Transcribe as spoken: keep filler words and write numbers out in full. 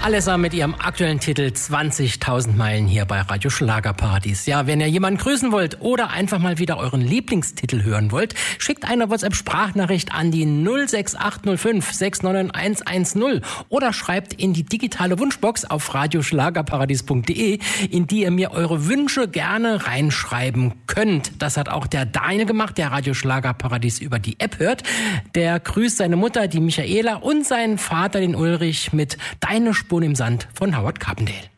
Alessa mit ihrem aktuellen Titel zwanzigtausend Meilen hier bei Radio Schlagerparadies. Ja, wenn ihr jemanden grüßen wollt oder einfach mal wieder euren Lieblingstitel hören wollt, schickt eine WhatsApp-Sprachnachricht an die null sechs acht null fünf sechs neun eins eins null oder schreibt in die digitale Wunschbox auf radioschlagerparadies punkt de, in die ihr mir eure Wünsche gerne reinschreiben könnt. Das hat auch der Daniel gemacht, der Radio Schlagerparadies über die App hört. Der grüßt seine Mutter, die Michaela, und seinen Vater, den Ulrich, mit Deine Spuren im Sand von Howard Carpendale.